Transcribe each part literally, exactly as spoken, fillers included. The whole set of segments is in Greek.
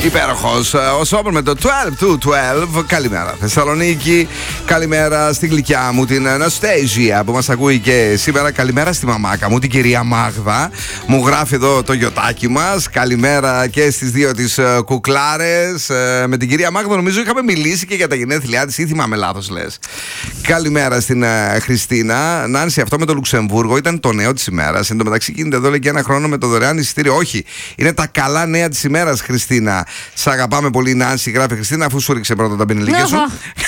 Υπέροχος ο Σόπερ με το twelve to twelve. Καλημέρα Θεσσαλονίκη. Καλημέρα στη γλυκιά μου την Αναστέζια που μας ακούει και σήμερα. Καλημέρα στη μαμάκα μου την κυρία Μάγδα. Μου γράφει εδώ το γιοτάκι μας. Καλημέρα και στις δύο τις κουκλάρες. Με την κυρία Μάγδα νομίζω είχαμε μιλήσει και για τα γενέθλιά της, ή θυμάμαι λάθος λες. Καλημέρα στην Χριστίνα. Νάνση, αυτό με το Λουξεμβούργο ήταν το νέο της ημέρας. Εν τω μεταξύ γίνεται εδώ λέει και ένα χρόνο με το δωρεάν εισιτήριο. Όχι, είναι τα καλά νέα της ημέρας, Χριστίνα. Σ' αγαπάμε πολύ, Νάνση, γράφει Χριστίνα, αφού σου ρίξε πρώτα τα πενιλίκια σου.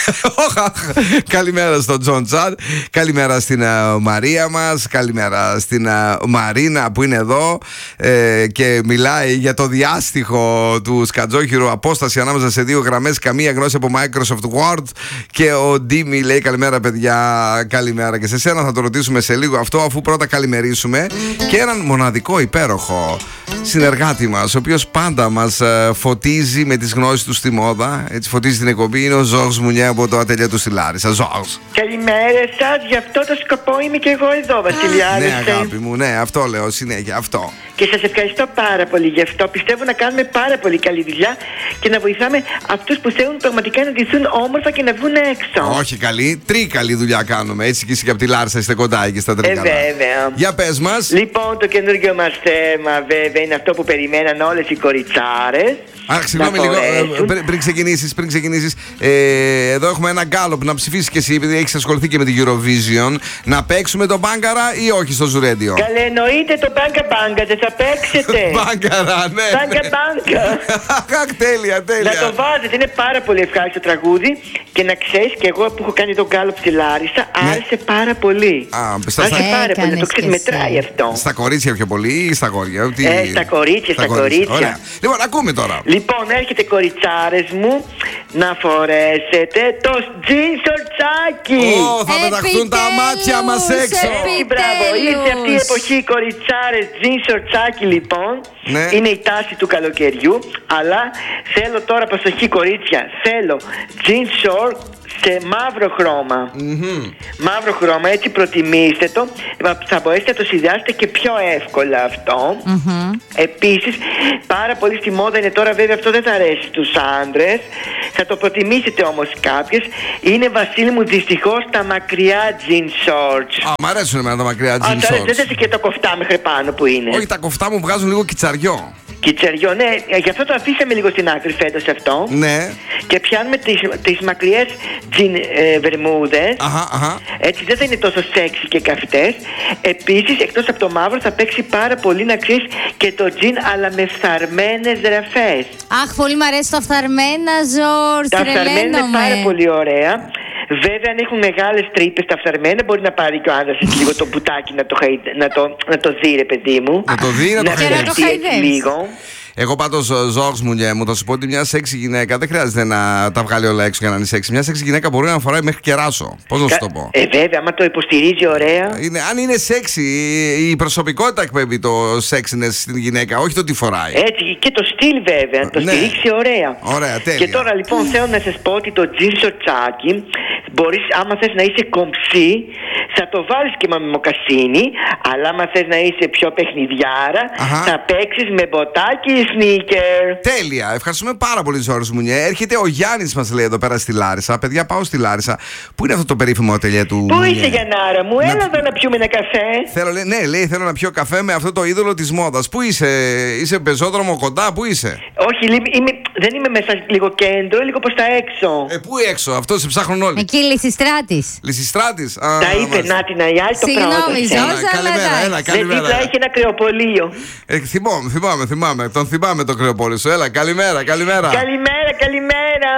Καλημέρα στον Τζον Τσάν. Καλημέρα στην uh, Μαρία μας. Καλημέρα στην uh, Μαρίνα που είναι εδώ ε, και μιλάει για το διάστοιχο του σκατζόχυρου. Απόσταση ανάμεσα σε δύο γραμμές, καμία γνώση από Microsoft Word. Και ο Ντίμι λέει καλημέρα, παιδιά. Καλημέρα και σε σένα, θα το ρωτήσουμε σε λίγο αυτό, αφού πρώτα καλημερίσουμε και έναν μοναδικό υπέροχο συνεργάτη μας, ο οποίος πάντα μας uh, φωτίζει με τις γνώσεις του στη μόδα. Έτσι φωτίζει την εκπομπή. Είναι ο Ζόρς Μουνιέ από το ατελιέ του στη Λάρισα. Ζόρς. Καλημέρα σας. Γι' αυτό το σκοπό είμαι και εγώ εδώ, Βασιλιάδη. Ναι, αγάπη μου, ναι, αυτό λέω συνέχεια. Αυτό. Και σας ευχαριστώ πάρα πολύ γι' αυτό. Πιστεύω να κάνουμε πάρα πολύ καλή δουλειά και να βοηθάμε αυτούς που θέλουν πραγματικά να ντυθούν όμορφα και να βγουν έξω. Όχι καλή, τρίκαλη δουλειά κάνουμε. Έτσι και εσύ και από τη Λάρισα είστε κοντά εκεί στα τρίκαλα. Ε, βέβαια. Για πες μας. Λοιπόν, το καινούργιο μας θέμα βέβαια είναι αυτό που περιμέναν όλες οι κοριτσάρες. Αχ, συγγνώμη λίγο, ε, πριν, πριν ξεκινήσεις, πριν ξεκινήσεις ε, εδώ έχουμε ένα γκάλωπ να ψηφίσεις και εσύ, επειδή έχεις ασχοληθεί και με την Eurovision. Να παίξουμε το μπάγκαρα ή όχι στο Ζουρέντιο? Καλέ, εννοείται το μπάγκα μπάγκα, δεν θα παίξετε. Μπάγκαρα, ναι. Μπάγκα μπάγκα. Αχ, τέλεια, τέλεια. Να το βάζετε, είναι πάρα πολύ ευχάριστο τραγούδι. Και να ξέρεις, και εγώ που έχω κάνει τον γκάλωπ στη Λάρισα, ναι. άρεσε πάρα πολύ. Α, στα, άρεσε στα... πάρα πολύ, να το ξέρεις, μετράει αυτό. Στα κορίτσια πιο πολύ ή στα γόρια? Ε, στα κορίτσια, στα, στα κορίτσια. Ωραία. Λοιπόν, ακούμε τώρα. Λοιπόν, έρχεται κοριτσάρες μου να φορέσετε το τζιν σορτσάκι. Ω, θα πεταχτούν τα μάτια μας έξω. Έτσι, μπράβο, ήρθε αυτή η εποχή οι κοριτσάρες τζιν σορτσάκι λοιπόν. Ναι. Είναι η τάση του καλοκαιριού. Αλλά θέλω τώρα, προσοχή κορίτσια, θέλω τζιν σορτ σε μαύρο χρώμα. Mm-hmm. Μαύρο χρώμα, έτσι προτιμήστε το. Θα μπορέσετε να το συνδυάσετε και πιο εύκολα αυτό. Mm-hmm. Επίσης, πάρα πολύ στη μόδα είναι τώρα, βέβαια αυτό δεν θα αρέσει στους άντρες. Θα το προτιμήσετε όμως κάποιες. Είναι, Βασίλη μου, δυστυχώς τα μακριά jean shorts. Α, μ' αρέσουν εμένα τα μακριά jean shorts. Δεν θες και τα κοφτά μέχρι πάνω που είναι? Όχι, τα κοφτά μου βγάζουν λίγο κιτσαριό. Κιτσαριό, ναι, γι' αυτό το αφήσαμε λίγο στην άκρη φέτος αυτό. Ναι. Και πιάνουμε τις, τις μακριές τζιν ε, βερμούδες. Αχα, αχα. Έτσι δεν θα είναι τόσο σεξι και καυτές. Επίσης, εκτός από το μαύρο, θα παίξει πάρα πολύ, να ξέρεις, και το τζιν, αλλά με φθαρμένες ραφές. Αχ, πολύ μου αρέσει το φθαρμένα, Ζόρς. Τα φθαρμένα είναι πάρα πολύ ωραία. Βέβαια, αν έχουν μεγάλες τρύπες τα φθαρμένα, μπορεί να πάρει και ο άντρας λίγο το μπουτάκι να το, να το, να το δει, ρε παιδί μου. Να το δει, να, να το χαϊδεύει λίγο. Εγώ πάντως, Ζόρς Μουνιέ μου, θα σου πω ότι μια σεξι γυναίκα δεν χρειάζεται να τα βγάλει όλα έξω για να είναι σεξι. Μια σεξι γυναίκα μπορεί να φοράει μέχρι κεράσο. Πώς να σου το πω? Ε, βέβαια, άμα το υποστηρίζει ωραία. Είναι, αν είναι σεξι, η προσωπικότητα εκπέμπει το σεξινες στην γυναίκα, όχι το τι φοράει. Έτσι, και το στυλ βέβαια, να το ναι. στηρίξει ωραία. Ωραία, τέλεια. Και τώρα λοιπόν θέλω να σας πω ότι το τζιν σορτσάκι, μπορείς, άμα θες να είσαι κομψή, θα το βάλεις και με μοκασίνι, αλλά άμα θες να είσαι πιο παιχνιδιάρα, αχα, θα παίξεις με μποτάκι ή σνίκερ. Τέλεια, ευχαριστούμε πάρα πολύ, Ζόρς Μουνιέ. Έρχεται ο Γιάννης, μας λέει εδώ πέρα στη Λάρισα. Παιδιά, πάω στη Λάρισα. Πού είναι αυτό το περίφημο ατελιέ του? Πού Μουνιέ? είσαι, Γιαννάρα μου, έλα να... εδώ να πιούμε ένα καφέ. Θέλω, λέει, ναι, λέει, θέλω να πιω καφέ με αυτό το είδωλο της μόδας. Πού είσαι, είσαι πεζόδρομο κοντά, πού είσαι? Όχι, είμαι, δεν είμαι μέσα λίγο κέντρο, λίγο προς τα έξω. Ε, πού έξω, αυτό σε ψάχνουν όλοι. Εκεί, Λυσιστράτης. Λυσιστράτης. Τα είπε, να την αγιάζει το πράγμα. Συγγνώμη, Ζόρς, καλημέρα, έλα, καλημέρα. Δίπλα έχει ένα κρεοπολείο. Ε, θυμάμαι, θυμάμαι, θυμάμαι. Τον θυμάμαι το κρεοπόλιο σου. Έλα, καλημέρα, καλημέρα. Καλημέρα, καλημέρα.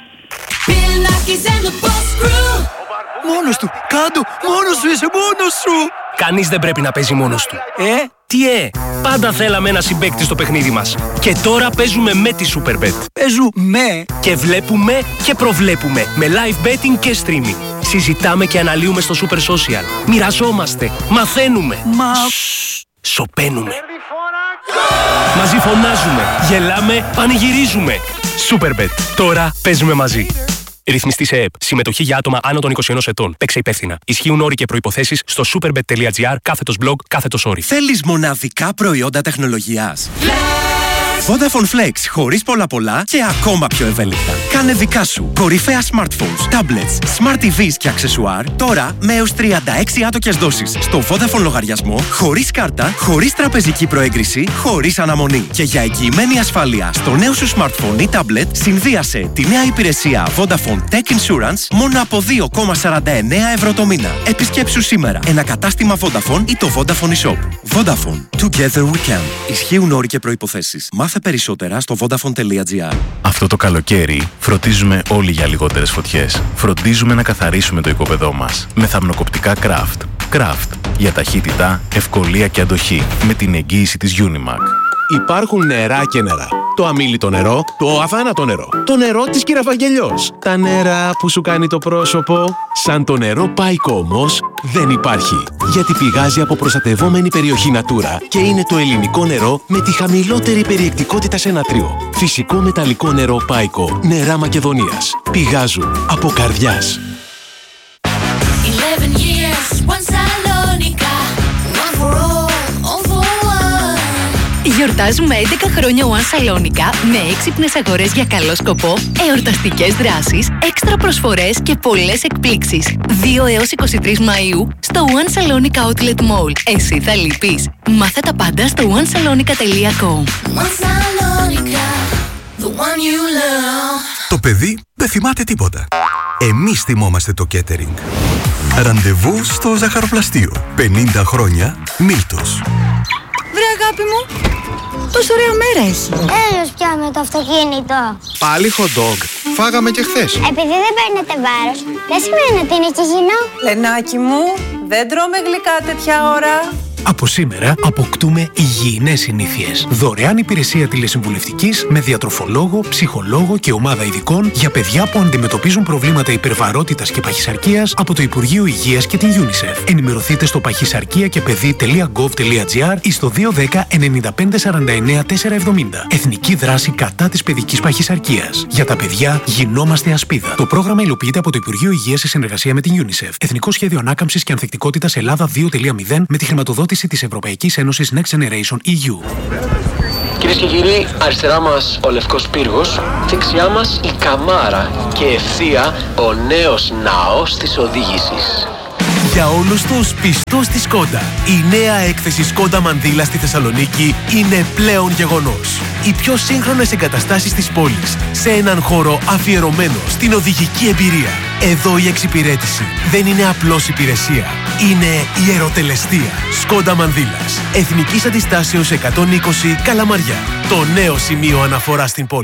Μόνος του, κάτω, μόνος σου είσαι, μόνος σου. Κανείς δεν πρέπει να παίζει μόνος του. Ε, τι ε, πάντα θέλαμε ένα συμπαίκτη στο παιχνίδι μας. Και τώρα παίζουμε με τη Superbet. Παίζουμε και βλέπουμε και προβλέπουμε με live betting και streaming. Συζητάμε και αναλύουμε στο Super Social. Μοιραζόμαστε, μαθαίνουμε. Μα... Σωπαίνουμε. Μαζί φωνάζουμε, γελάμε, πανηγυρίζουμε. Superbet. Τώρα παίζουμε μαζί. Ρυθμιστή σε ΕΕΠ. Συμμετοχή για άτομα άνω των είκοσι ενός ετών. Παίξε υπεύθυνα. Ισχύουν όροι και προϋποθέσεις στο superbet.gr κάθετος blog κάθετος όροι. Θέλεις μοναδικά προϊόντα τεχνολογίας? Vodafone Flex, χωρίς πολλά πολλά και ακόμα πιο ευέλικτα. Κάνε δικά σου κορυφαία smartphones, tablets, smart τι βις και αξεσουάρ τώρα με έως τριάντα έξι άτοκες δόσεις στο Vodafone λογαριασμό, χωρίς κάρτα, χωρίς τραπεζική προέγκριση, χωρίς αναμονή. Και για εγγυημένη ασφάλεια στο νέο σου smartphone ή tablet, συνδύασε τη νέα υπηρεσία Vodafone Tech Insurance μόνο από δύο κόμμα σαράντα εννέα ευρώ το μήνα. Επισκέψου σήμερα ένα κατάστημα Vodafone ή το Vodafone eShop. Vodafone. Together we can. Ισχύουν όροι και προϋποθέσεις. Μάθε περισσότερα στο vodafone τελεία gr. Αυτό το καλοκαίρι φροντίζουμε όλοι για λιγότερες φωτιές. Φροντίζουμε να καθαρίσουμε το οικόπεδό μας με θαμνοκοπτικά Craft. Craft. Για ταχύτητα, ευκολία και αντοχή. Με την εγγύηση της Unimac. Υπάρχουν νερά και νερά. Το αμίλητο νερό, το αθάνατο νερό. Το νερό της Κυραφαγγελιός. Τα νερά που σου κάνει το πρόσωπο. Σαν το νερό Πάικο όμως δεν υπάρχει. Γιατί πηγάζει από προστατευόμενη περιοχή Natura και είναι το ελληνικό νερό με τη χαμηλότερη περιεκτικότητα σε νατρίο. Φυσικό μεταλλικό νερό Πάικο. Νερά Μακεδονίας. Πηγάζουν από καρδιάς. Γιορτάζουμε έντεκα χρόνια One Salonica με έξυπνες αγορές για καλό σκοπό, εορταστικές δράσεις, έξτρα προσφορές και πολλές εκπλήξεις. δύο έως είκοσι τρεις Μαΐου στο One Salonica Outlet Mall. Εσύ θα λείπεις. Μάθε τα πάντα στο one salonica τελεία com. Το παιδί δεν θυμάται τίποτα. Εμείς θυμόμαστε το catering. Ραντεβού στο ζαχαροπλαστείο. πενήντα χρόνια Μίλτος. Βρε αγάπη μου, τόσο ωραία μέρα έχει. Έλος πια με το αυτοκίνητο. Πάλι hot dog. Φάγαμε και χθες. Επειδή δεν παίρνετε βάρος, δεν σημαίνει ότι είναι υγιεινό. Λενάκι μου, δεν τρώμε γλυκά τέτοια ώρα. Από σήμερα αποκτούμε υγιεινές συνήθειες. Δωρεάν υπηρεσία τηλεσυμβουλευτικής με διατροφολόγο, ψυχολόγο και ομάδα ειδικών για παιδιά που αντιμετωπίζουν προβλήματα υπερβαρότητας και παχυσαρκίας από το Υπουργείο Υγείας και την UNICEF. Ενημερωθείτε στο παχυσαρκία και παιδί τελεία γκοβ τελεία τζι ή στο δύο ένα μηδέν εννιά πέντε σαράντα εννέα τετρακόσια εβδομήντα. Εθνική δράση κατά της παιδικής παχυσαρκίας. Για τα παιδιά γινόμαστε ασπίδα. Το πρόγραμμα υλοποιείται από το Υπουργείο Υγείας σε συνεργασία με την UNICEF. Εθνικό Σχέδιο Ανάκαμψης και Ανθεκτικότητας Ελλάδα δύο κόμμα μηδέν με τη χρηματοδότηση της Ευρωπαϊκής Ένωσης Next Generation ι γιου. Κυρίες και κύριοι, αριστερά μας ο Λευκός Πύργος, δεξιά μας η Καμάρα και ευθεία ο νέος ναός της οδήγησης. Για όλους τους πιστός στη Σκόντα. Η νέα έκθεση Σκόντα Μανδύλα στη Θεσσαλονίκη είναι πλέον γεγονός. Οι πιο σύγχρονες εγκαταστάσεις της πόλης σε έναν χώρο αφιερωμένο στην οδηγική εμπειρία. Εδώ η εξυπηρέτηση δεν είναι απλώς υπηρεσία. Είναι ιεροτελεστία. Σκόντα Μανδύλας. Εθνικής Αντιστάσεως εκατόν είκοσι Καλαμαριά. Το νέο σημείο αναφορά στην πόλη.